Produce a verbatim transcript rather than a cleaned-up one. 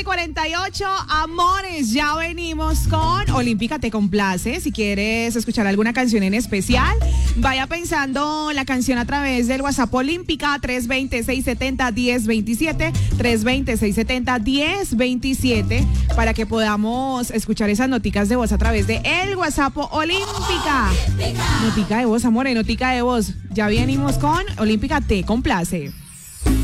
cuarenta y ocho, amores, ya venimos con Olímpica Te Complace. Si quieres escuchar alguna canción en especial, vaya pensando la canción a través del WhatsApp Olímpica tres dos cero, seis siete cero, uno cero dos siete, tres dos cero, seis siete cero, uno cero dos siete, para que podamos escuchar esas noticas de voz a través de el WhatsApp Olímpica. Notica de voz, amores, notica de voz. Ya venimos con Olímpica Te Complace.